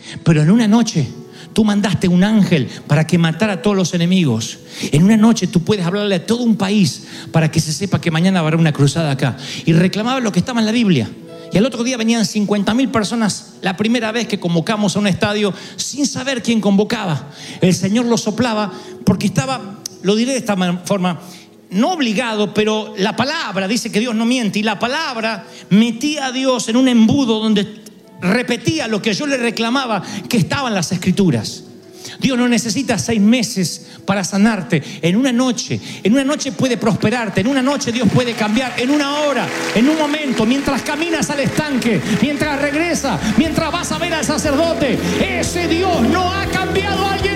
Pero en una noche tú mandaste un ángel para que matara a todos los enemigos. En una noche tú puedes hablarle a todo un país para que se sepa que mañana va a haber una cruzada acá. Y reclamaba lo que estaba en la Biblia. Y al otro día venían 50.000 personas, la primera vez que convocamos a un estadio sin saber quién convocaba. El Señor lo soplaba porque estaba, lo diré de esta forma, no obligado, pero la palabra dice que Dios no miente. Y la palabra metía a Dios en un embudo donde repetía lo que yo le reclamaba que estaba en las Escrituras. Dios no necesita 6 meses para sanarte. En una noche puede prosperarte. En una noche Dios puede cambiar. En una hora, en un momento, mientras caminas al estanque, mientras regresas, mientras vas a ver al sacerdote. Ese Dios no ha cambiado a alguien.